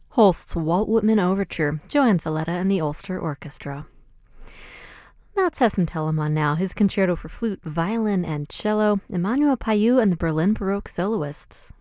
Holst's Walt Whitman Overture, Johann Falletta and the Ulster Orchestra. Let's have some Telemann now, his concerto for flute, violin, and cello, Emmanuel Payou and the Berlin Baroque Soloists.